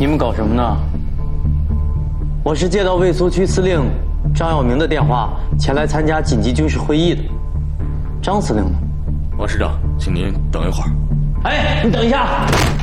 你们搞什么呢？我是接到卫淞区司令张耀明的电话，前来参加紧急军事会议的。张司令呢？ 王师长，请您等一会儿。 哎，你等一下。